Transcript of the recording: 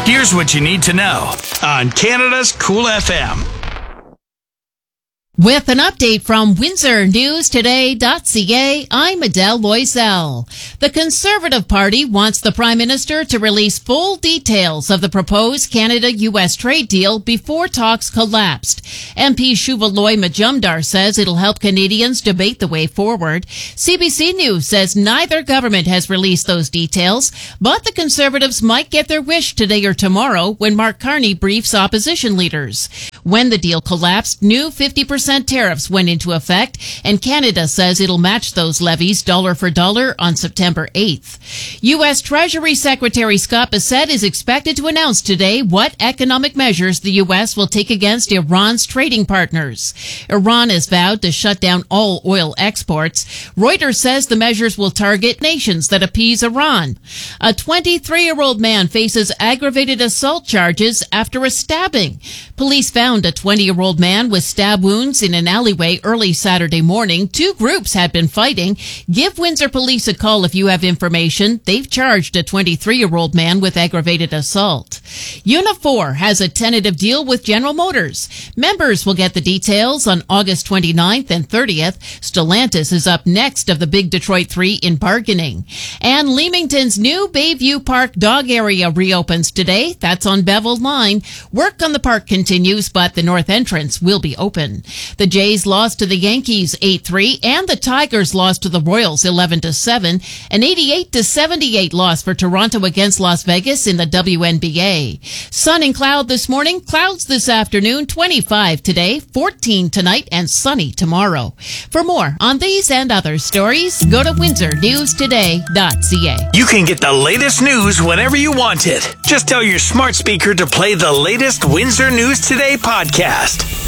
Here's what you need to know on Canada's Cool FM. With an update from WindsorNewsToday.ca, I'm Adele Loisel. The Conservative Party wants the Prime Minister to release full details of the proposed Canada-US trade deal before talks collapsed. MP Shuvaloy Majumdar says it'll help Canadians debate the way forward. CBC News says neither government has released those details, but the Conservatives might get their wish today or tomorrow when Mark Carney briefs opposition leaders. When the deal collapsed, new 50% tariffs went into effect, and Canada says it'll match those levies dollar for dollar on September 8th. U.S. Treasury Secretary Scott Bessent is expected to announce today what economic measures the U.S. will take against Iran's trading partners. Iran has vowed to shut down all oil exports. Reuters says the measures will target nations that appease Iran. A 23-year-old man faces aggravated assault charges after a stabbing. Police found a 20-year-old man with stab wounds in an alleyway early Saturday morning. Two groups had been fighting. Give Windsor Police a call if you have information. They've charged a 23-year-old man with aggravated assault. Unifor has a tentative deal with General Motors. Members will get the details on August 29th and 30th. Stellantis is up next of the Big Detroit 3 in bargaining. And Leamington's new Bayview Park dog area reopens today. That's on Bevel Line. Work on the park continues, but the north entrance will be open. The Jays lost to the Yankees 8-3, and the Tigers lost to the Royals 11-7. An 88-78 loss for Toronto against Las Vegas in the WNBA. Sun and cloud this morning, clouds this afternoon, 25 today, 14 tonight, and sunny tomorrow. For more on these and other stories, go to WindsorNewsToday.ca. You can get the latest news whenever you want it. Just tell your smart speaker to play the latest Windsor News Today podcast.